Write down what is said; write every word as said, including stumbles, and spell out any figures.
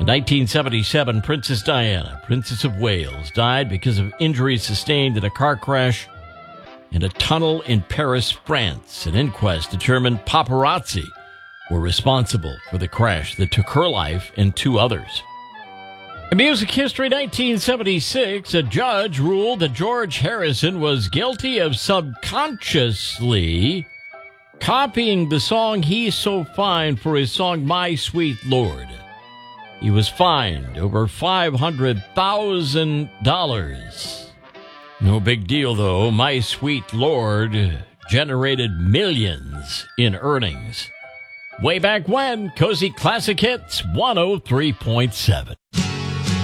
In nineteen seventy-seven, Princess Diana, Princess of Wales, died because of injuries sustained in a car crash in a tunnel in Paris, France. An inquest determined paparazzi were responsible for the crash that took her life and two others. In music history, nineteen seventy-six, a judge ruled that George Harrison was guilty of subconsciously copying the song He's So Fine for his song My Sweet Lord. He was fined over five hundred thousand dollars. No big deal, though. My Sweet Lord generated millions in earnings. Way back when, Cozy Classic Hits one oh three point seven.